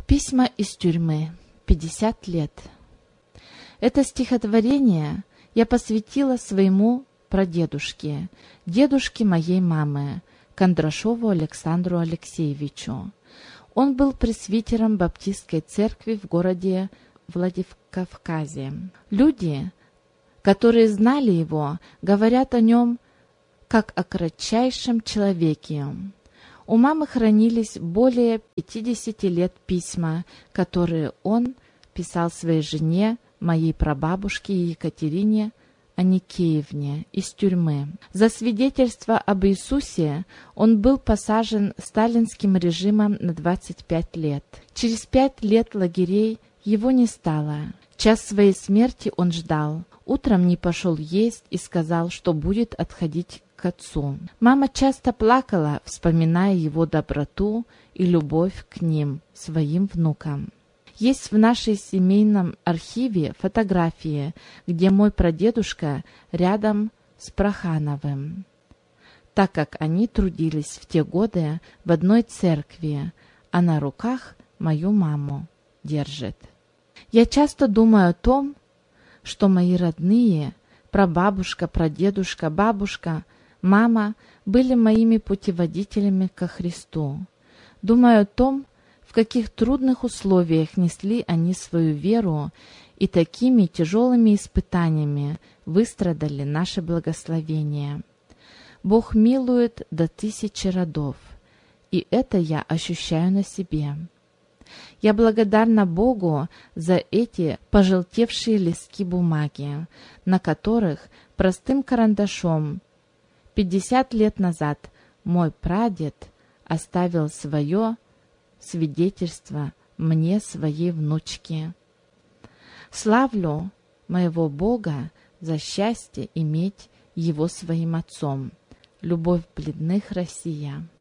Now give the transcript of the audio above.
Письма из тюрьмы. 50 лет. Это стихотворение я посвятила своему прадедушке, дедушке моей мамы, Кондрашову Александру Алексеевичу. Он был пресвитером Баптистской церкви в городе Владикавказе. Люди, которые знали его, говорят о нем как о кратчайшем человеке. У мамы хранились более 50 лет письма, которые он писал своей жене, моей прабабушке Екатерине Аникеевне из тюрьмы. За свидетельство об Иисусе он был посажен сталинским режимом на 25 лет. Через 5 лет лагерей его не стало. Час своей смерти он ждал. Утром не пошел есть и сказал, что будет отходить к отцу. Мама часто плакала, вспоминая его доброту и любовь к ним, своим внукам. Есть в нашей семейном архиве фотографии, где мой прадедушка рядом с Прохановым, так как они трудились в те годы в одной церкви, а на руках мою маму держит. Я часто думаю о том, что мои родные, прабабушка, прадедушка, бабушка, мама были моими путеводителями ко Христу. Думаю о том, в каких трудных условиях несли они свою веру и такими тяжелыми испытаниями выстрадали наше благословение. Бог милует до 1000 родов, и это я ощущаю на себе. Я благодарна Богу за эти пожелтевшие листки бумаги, на которых простым карандашом 50 лет назад мой прадед оставил свое свидетельство мне, своей внучке. Славлю моего Бога за счастье иметь его своим отцом. Любовь Бледных, Россия.